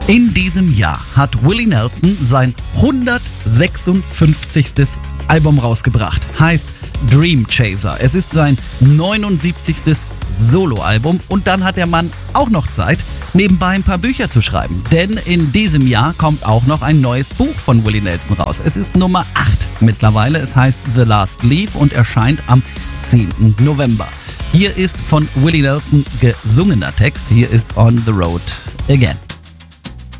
In diesem Jahr hat Willie Nelson sein 156. Album rausgebracht. Heißt Dream Chaser. Es ist sein 79. Soloalbum und dann hat der Mann auch noch Zeit, nebenbei ein paar Bücher zu schreiben. Denn in diesem Jahr kommt auch noch ein neues Buch von Willie Nelson raus. Es ist Nummer 8 mittlerweile. Es heißt The Last Leaf und erscheint am 10. November. Hier ist von Willie Nelson gesungener Text. Hier ist On the Road Again.